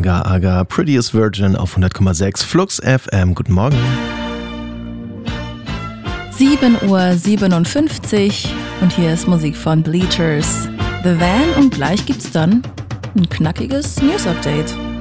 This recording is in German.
Aga Aga, Prettiest Virgin auf 100,6 Flux FM. Guten Morgen. 7:57 Uhr und hier ist Musik von Bleachers, The Van und gleich gibt's dann ein knackiges News-Update.